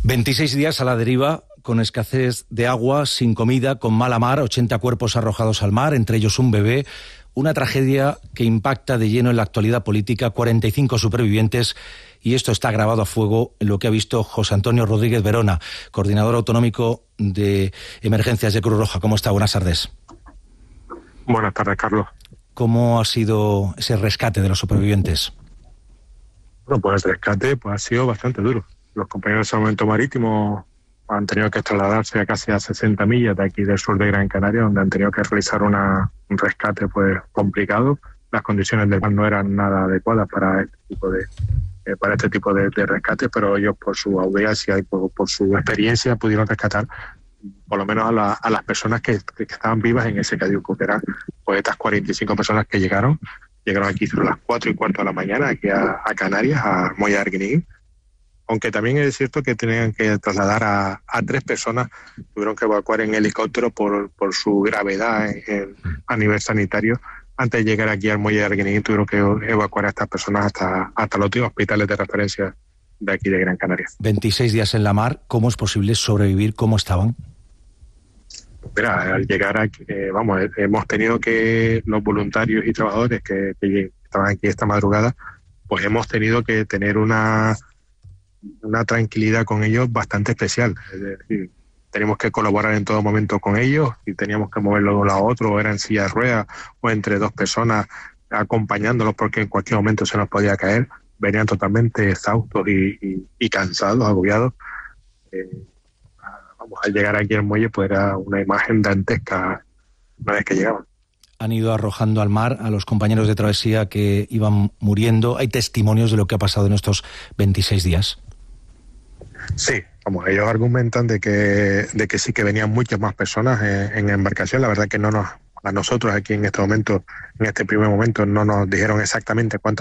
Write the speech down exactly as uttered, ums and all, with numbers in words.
veintiséis días a la deriva, con escasez de agua, sin comida, con mala mar, ochenta cuerpos arrojados al mar, entre ellos un bebé. Una tragedia que impacta de lleno en la actualidad política, cuarenta y cinco supervivientes, y esto está grabado a fuego en lo que ha visto José Antonio Rodríguez Verona, coordinador autonómico de emergencias de Cruz Roja. ¿Cómo está? Buenas tardes. Buenas tardes, Carlos. ¿Cómo ha sido ese rescate de los supervivientes? Bueno, pues el rescate pues, ha sido bastante duro. Los compañeros de Salvamento Marítimo han tenido que trasladarse a casi a sesenta millas de aquí del sur de Gran Canaria, donde han tenido que realizar una, un rescate pues complicado. Las condiciones del mar no eran nada adecuadas para este tipo de eh, para este tipo de, de rescate, pero ellos por su audiencia y por, por su experiencia pudieron rescatar por lo menos a, la, a las personas que, que estaban vivas en ese cayuco, que eran pues estas cuarenta y cinco personas que llegaron, llegaron aquí sobre las cuatro y cuarto de la mañana, aquí a, a Canarias, a Moya de Arguineguín. Aunque también es cierto que tenían que trasladar a, a tres personas, tuvieron que evacuar en helicóptero por, por su gravedad en, en, a nivel sanitario. Antes de llegar aquí al Muelle de Arguineguín tuvieron que evacuar a estas personas hasta, hasta los hospitales de referencia de aquí de Gran Canaria. veintiséis días en la mar, ¿cómo es posible sobrevivir? ¿Cómo estaban? Mira, al llegar aquí, eh, vamos, hemos tenido que los voluntarios y trabajadores que, que estaban aquí esta madrugada, pues hemos tenido que tener una... una tranquilidad con ellos bastante especial. Es decir, teníamos que colaborar en todo momento con ellos y teníamos que moverlos de un lado a otro, o era en silla de ruedas o entre dos personas acompañándolos porque en cualquier momento se nos podía caer. Venían totalmente exhaustos y, y, y cansados, agobiados. Eh, vamos, al llegar aquí al muelle pues era una imagen dantesca una vez que llegaban. Han ido arrojando al mar a los compañeros de travesía que iban muriendo. ¿Hay testimonios de lo que ha pasado en estos veintiséis días? Sí, como ellos argumentan de que de que sí que venían muchas más personas en, en embarcación. La verdad que no nos a nosotros aquí en este momento, en este primer momento, no nos dijeron exactamente cuántas